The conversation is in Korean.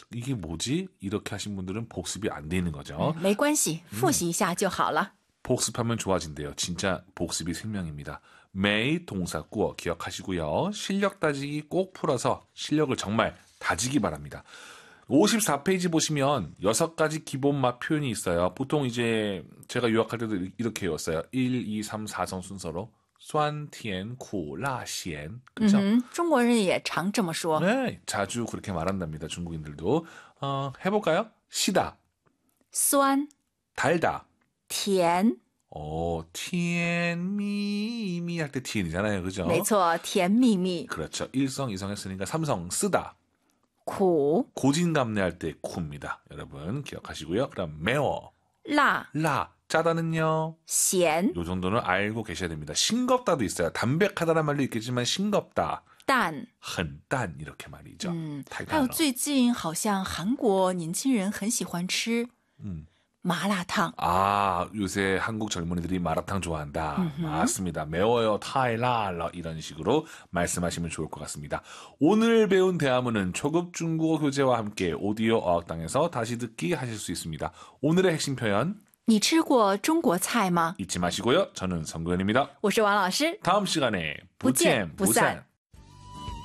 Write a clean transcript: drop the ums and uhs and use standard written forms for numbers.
이게 뭐지? 이렇게 하신 분들은 복습이 안 돼 있는 거죠. 没关系，复习一下就好了。 복습하면 좋아진대요. 진짜 복습이 생명입니다. 매일 동사 꾸어 기억하시고요. 실력 따지기 꼭 풀어서 실력을 정말 다지기 바랍니다. 54페이지 보시면 6가지 기본 맛 표현이 있어요. 보통 이제 제가 유학할 때도 이렇게 외웠어요. 1, 2, 3, 4성 순서로 酸甜苦辣咸 그렇죠? 中国人也常这么说。 네, 자주 그렇게 말한답니다. 중국인들도. 해볼까요? 시다, 酸 달다, 甜 티엔미미 할 때 티엔이잖아요. 그죠? 没错，甜蜜蜜 그렇죠. 1성, 2성 했으니까 3성 쓰다. 苦 고진감래할 때 쿠입니다. 여러분 기억하시고요. 그럼 매워, 辣 라, 짜다는요. 咸 요 정도는 알고 계셔야 됩니다. 싱겁다도 있어요. 담백하다는 말도 있겠지만 싱겁다. 淡 흔단 이렇게 말이죠. 还有最近好像韩国年轻人很喜欢吃麻辣烫 아, 요새 한국 젊은이들이 마라탕 좋아한다. 맞습니다. 매워요, 타이라 이런 식으로 말씀하시면 좋을 것 같습니다. 오늘 배운 대화문은 초급 중국어 교재와 함께 오디오 어학당에서 다시 듣기 하실 수 있습니다. 오늘의 핵심 표현 你吃过中国菜吗 잊지 마시고요. 저는 성구현입니다. 我是王老师 다음 시간에 不见不散